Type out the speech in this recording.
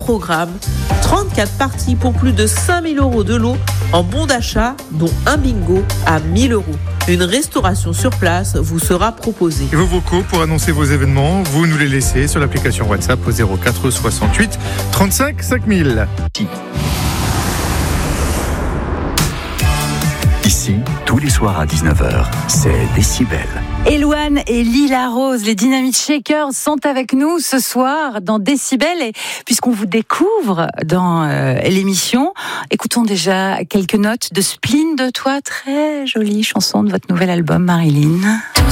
programme, 34 parties pour plus de 5 000 € de lot en bon d'achat, dont un bingo à 1 000 €. Une restauration sur place vous sera proposée. Et vos vocaux pour annoncer vos événements, vous nous les laissez sur l'application WhatsApp au 04 68 35 5000. Ici, tous les soirs à 19h, c'est Décibel. Elouane et Lila Rose, les Dynamite Shakers, sont avec nous ce soir dans Décibel. Et puisqu'on vous découvre dans l'émission, écoutons déjà quelques notes de Spleen de toi, très jolie chanson de votre nouvel album, Marilyn.